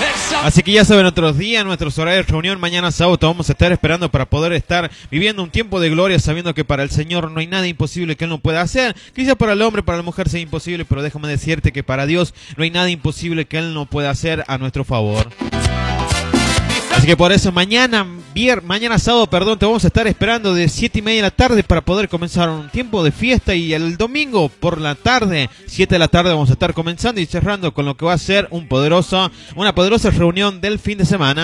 Así que ya saben, otros días, nuestros horarios de reunión, mañana sábado vamos a estar esperando para poder estar viviendo un tiempo de gloria, sabiendo que para el Señor no hay nada imposible que Él no pueda hacer. Quizá para el hombre, para la mujer sea imposible, pero déjame decirte que para Dios no hay nada imposible que Él no pueda hacer a nuestro favor. Así que por eso mañana sábado, te vamos a estar esperando de 7:30 de la tarde para poder comenzar un tiempo de fiesta, y el domingo por la tarde, 7 de la tarde, vamos a estar comenzando y cerrando con lo que va a ser una poderosa reunión del fin de semana.